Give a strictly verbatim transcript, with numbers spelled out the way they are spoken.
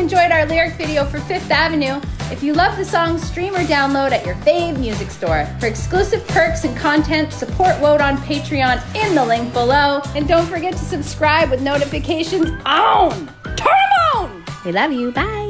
enjoyed our lyric video for Fifth Avenue. If you love the song, stream or download at your fave music store. For exclusive perks and content, support Woad on Patreon in the link below. And don't forget to subscribe with notifications on. Turn them on! We love you. Bye.